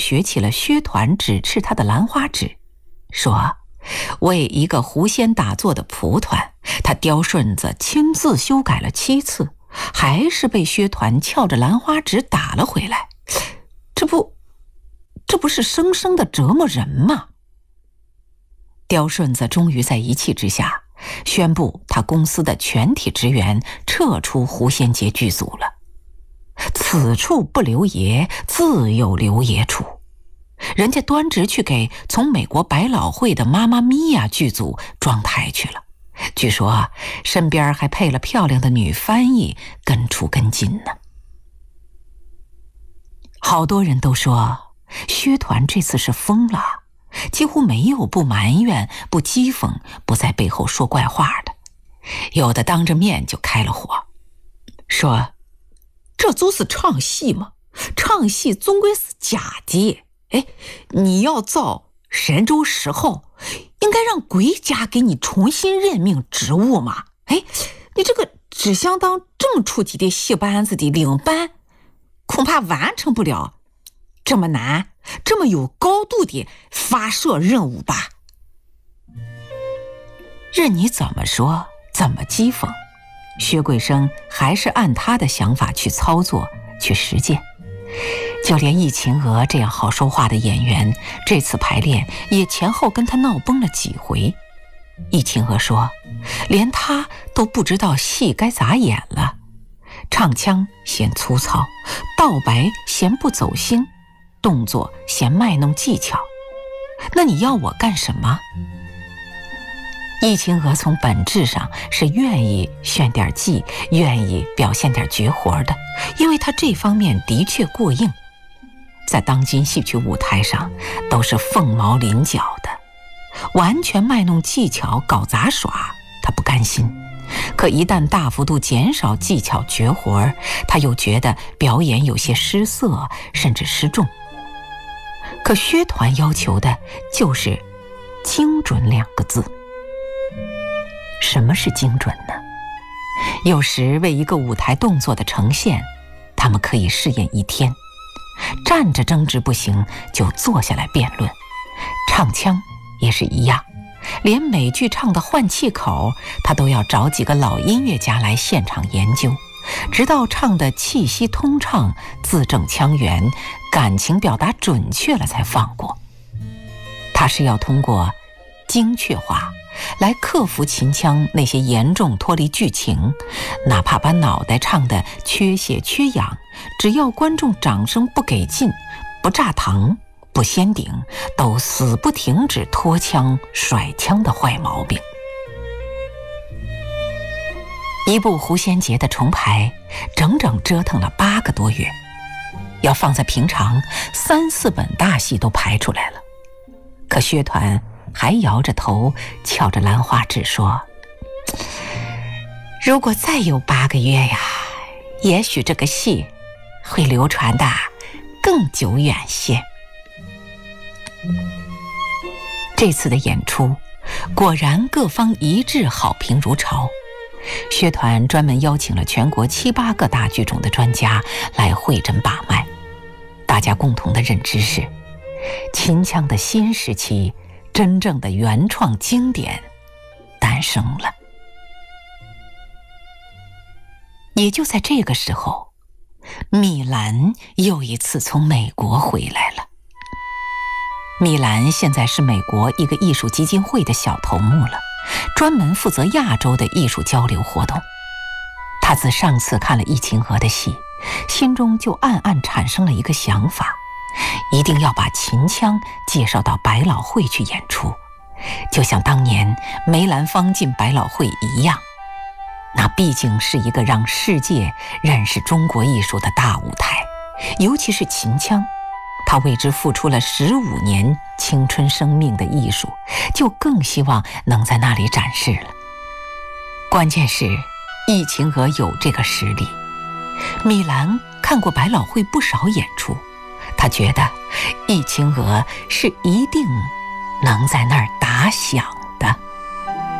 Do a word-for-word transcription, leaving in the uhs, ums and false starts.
学起了薛团指斥他的兰花指，说为一个狐仙打坐的蒲团，他刁顺子亲自修改了七次，还是被薛团翘着兰花指打了回来。这不这不是生生的折磨人吗？刁顺子终于在一气之下宣布他公司的全体职员撤出狐仙节剧组了。此处不留爷，自有留爷处。人家端直去给从美国百老汇的妈妈咪呀剧组装台去了，据说身边还配了漂亮的女翻译跟出跟进呢。好多人都说薛团这次是疯了，几乎没有不埋怨、不讥讽、不在背后说怪话的，有的当着面就开了火，说这就是唱戏嘛，唱戏总归是假的。哎，你要造神舟十号，应该让国家给你重新任命职务嘛。哎，你这个只相当正处级的戏班子的领班，恐怕完成不了这么难、这么有高度的发射任务吧。任你怎么说，怎么讥讽，薛桂生还是按他的想法去操作、去实践。就连易秦娥这样好说话的演员，这次排练也前后跟他闹崩了几回。易秦娥说，连他都不知道戏该咋演了，唱腔嫌粗糙，道白嫌不走心，动作嫌卖弄技巧。那你要我干什么？易秦娥从本质上是愿意炫点技，愿意表现点绝活的，因为她这方面的确过硬，在当今戏曲舞台上都是凤毛麟角的，完全卖弄技巧搞杂耍她不甘心，可一旦大幅度减少技巧绝活，她又觉得表演有些失色，甚至失重。可薛团要求的就是精准两个字。什么是精准呢？有时为一个舞台动作的呈现，他们可以试验一天，站着争执不行就坐下来辩论。唱腔也是一样，连美剧唱的换气口他都要找几个老音乐家来现场研究，直到唱的气息通畅，字正腔圆，感情表达准确了才放过。他是要通过精确化来克服秦腔那些严重脱离剧情，哪怕把脑袋唱得缺血缺氧，只要观众掌声不给劲，不炸膛，不掀顶，都死不停止拖腔甩腔的坏毛病。一部狐仙节的重排，整整折腾了八个多月，要放在平常，三四本大戏都排出来了。可薛团还摇着头，翘着兰花指说，如果再有八个月呀，也许这个戏会流传的更久远些。这次的演出果然各方一致好评如潮，薛团专门邀请了全国七八个大剧种的专家来会诊把脉，大家共同的认知是，秦腔的新时期真正的原创经典诞生了。也就在这个时候，米兰又一次从美国回来了。米兰现在是美国一个艺术基金会的小头目了，专门负责亚洲的艺术交流活动。他自上次看了易秦娥的戏，心中就暗暗产生了一个想法，一定要把秦腔介绍到百老汇去演出，就像当年梅兰芳进百老汇一样。那毕竟是一个让世界认识中国艺术的大舞台，尤其是秦腔，他为之付出了十五年青春生命的艺术，就更希望能在那里展示了。关键是易秦娥有这个实力，米兰看过百老汇不少演出，他觉得易秦娥是一定能在那儿打响